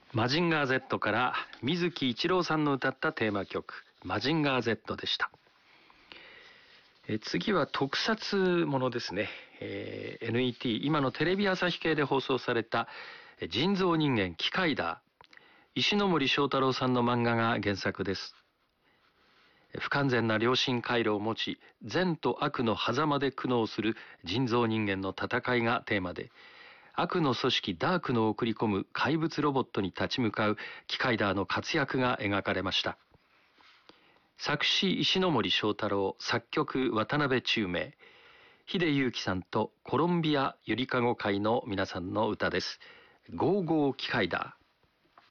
マジンガー Z から水木一郎さんの歌ったテーマ曲マジンガー Z でした。次は特撮ものですね。NET 今のテレビ朝日系で放送された人造人間キカイダー、石ノ森章太郎さんの漫画が原作です。不完全な良心回路を持ち、善と悪の狭間で苦悩する人造人間の戦いがテーマで、悪の組織ダークの送り込む怪物ロボットに立ち向かうキカイダーの活躍が描かれました。作詞石ノ森章太郎、作曲渡辺宙明、秀祐樹さんとコロンビアゆりかご会の皆さんの歌です。ゴーゴーキカイダー。